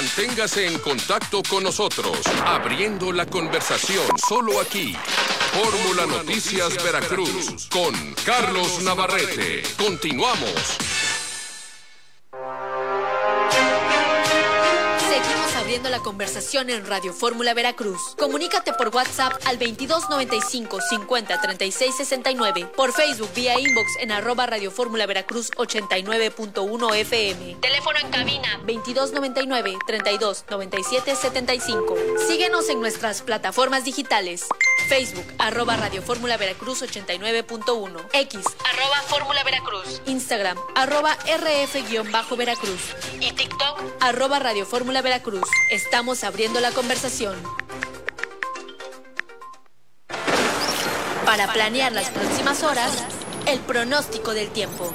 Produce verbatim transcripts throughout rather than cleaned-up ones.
Manténgase en contacto con nosotros, abriendo la conversación solo aquí. Fórmula Noticias Veracruz con Carlos Navarrete. Continuamos. Seguimos abriendo la conversación en Radio Fórmula Veracruz. Comunícate por WhatsApp al veintidós noventa y cinco cincuenta treinta y seis sesenta y nueve, por Facebook vía inbox en arroba Radio Fórmula Veracruz ochenta y nueve punto uno F M. Teléfono en cabina veintidós noventa y nueve treinta y dos noventa y siete setenta y cinco. Síguenos en nuestras plataformas digitales. Facebook, arroba Radio Fórmula Veracruz ochenta y nueve punto uno, X, arroba Fórmula Veracruz, Instagram, arroba R F-Veracruz y TikTok, arroba Radio Fórmula Veracruz. Estamos abriendo la conversación. Para planear las próximas horas, el pronóstico del tiempo.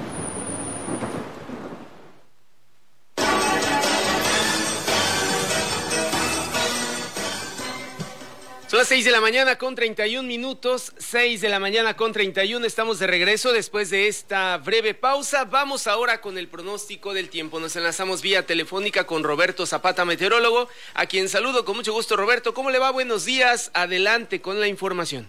Son las seis de la mañana con treinta y un minutos, seis de la mañana con treinta y uno, estamos de regreso después de esta breve pausa. Vamos ahora con el pronóstico del tiempo. Nos enlazamos vía telefónica con Roberto Zapata, meteorólogo, a quien saludo con mucho gusto. Roberto, ¿cómo le va? Buenos días, adelante con la información.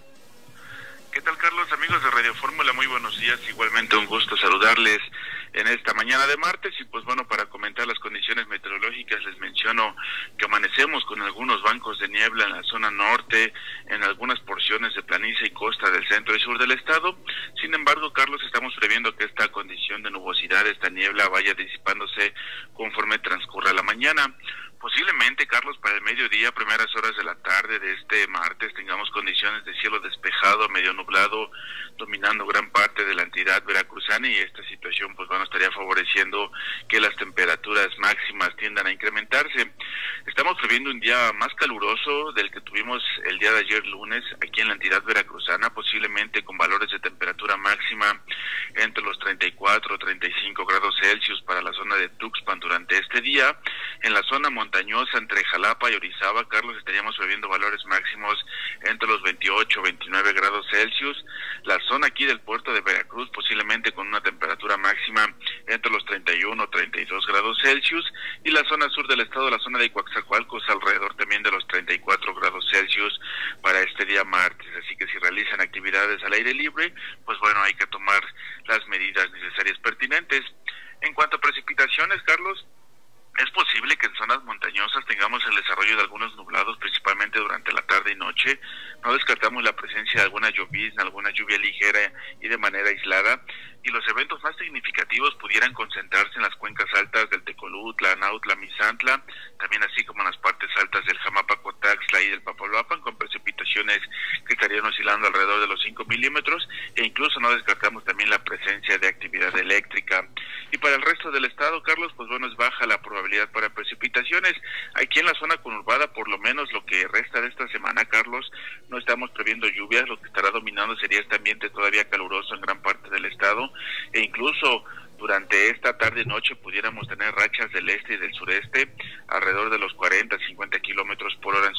¿Qué tal, Carlos? Amigos de Radio Fórmula, muy buenos días. Igualmente un gusto saludarles en esta mañana de martes. Y pues bueno, para comentar las condiciones meteorológicas, les menciono que amanecemos con algunos bancos de niebla en la zona norte, en algunas porciones de planicie y costa del centro y sur del estado. Sin embargo, Carlos, estamos previendo que esta condición de nubosidad, esta niebla, vaya disipándose conforme transcurra la mañana. Posiblemente, Carlos, para el mediodía, primeras horas de la tarde de este martes, tengamos condiciones de cielo despejado, medio nublado, dominando gran parte de la entidad veracruzana, y esta situación pues bueno estaría favoreciendo que las temperaturas máximas tiendan a incrementarse. Estamos previendo un día más caluroso del que tuvimos el día de ayer lunes aquí en la entidad veracruzana, posiblemente con valores de temperatura máxima entre los treinta y cuatro, treinta y cinco grados Celsius para la zona de Tuxpan durante este día. En la zona montañosa entre Jalapa y Orizaba, Carlos, estaríamos previendo valores máximos entre los veintiocho, veintinueve grados Celsius. La zona aquí del puerto de Veracruz posiblemente con una temperatura máxima entre los treinta y uno, treinta y dos grados Celsius, y la zona sur del estado, la zona de Coaxacualcos, alrededor también de los treinta y cuatro grados Celsius para este día martes. Así que si realizan actividades al aire libre, pues bueno, hay que tomar las medidas necesarias pertinentes. En cuanto a precipitaciones, Carlos, es posible que en zonas montañosas tengamos el desarrollo de algunos nublados, principalmente durante la tarde y noche. No descartamos la presencia de alguna llovizna, alguna lluvia ligera y de manera aislada. Y los eventos más significativos pudieran concentrarse en las cuencas altas del Tecolutla, Nautla, Misantla, también así como en las partes altas del Jamapa-Cotaxtla y del Papaloapan, con precipitaciones que estarían oscilando alrededor de los cinco milímetros, e incluso no descartamos también la presencia de actividad eléctrica. Y para el resto del estado, Carlos, pues bueno, es baja la probabilidad para precipitaciones. Aquí en la zona conurbada, por lo menos lo que resta de esta semana, Carlos, no estamos previendo lluvias. Lo que estará dominando sería este ambiente todavía caluroso en gran parte del estado, e incluso durante esta tarde y noche pudiéramos tener rachas del este y del sureste alrededor de los cuarenta, cincuenta kilómetros por hora en